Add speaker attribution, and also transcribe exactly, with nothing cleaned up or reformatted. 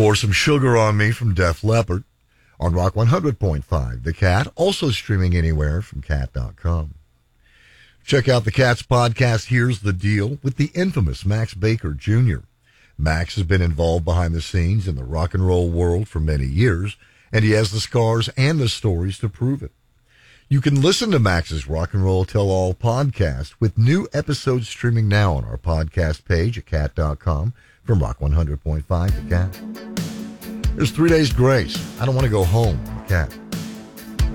Speaker 1: Pour Some Sugar on Me from Def Leppard on Rock one hundred point five. The Cat, also streaming anywhere from cat dot com. Check out the Cat's podcast, Here's the Deal, with the infamous Max Baker Junior Max has been involved behind the scenes in the rock and roll world for many years, and he has the scars and the stories to prove it. You can listen to Max's Rock and Roll Tell All podcast with new episodes streaming now on our podcast page at cat dot com from Rock one hundred point five, The Cat. There's Three Days Grace. I Don't Want to Go Home, The Cat.